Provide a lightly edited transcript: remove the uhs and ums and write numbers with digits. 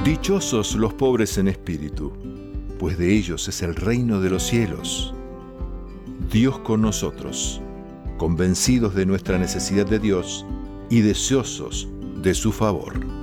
Dichosos los pobres en espíritu, pues de ellos es el reino de los cielos. Dios con nosotros, convencidos de nuestra necesidad de Dios y deseosos de su favor.